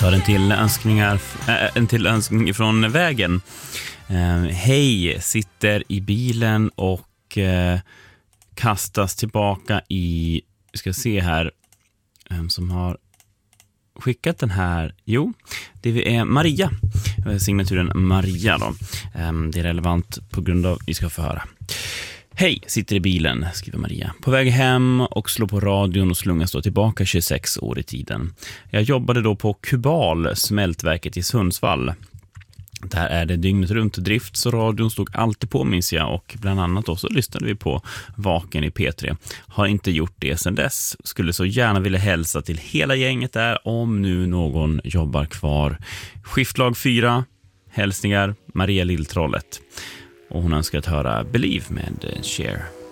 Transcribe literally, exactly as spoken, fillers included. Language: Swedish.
tar en till önskningar äh, en till önskning från vägen. Uh, hej, sitter i bilen och uh, kastas tillbaka i, ska se här, um, som har skickat den här. Jo, det är Maria, signaturen Maria då. Um, det är relevant på grund av, vi ska få höra. Hej, sitter i bilen, skriver Maria. På väg hem och slår på radion och slungas då tillbaka tjugosex år i tiden. Jag jobbade då på Kubal, smältverket i Sundsvall. Där är det dygnet runt drift, så radion stod alltid på, minns jag. Och bland annat också lyssnade vi på Vaken i P tre. Har inte gjort det sedan dess. Skulle så gärna vilja hälsa till hela gänget där, om nu någon jobbar kvar. Skiftlag fyra, hälsningar Maria Lilltrollet. Och hon önskar att höra Believe med Cher.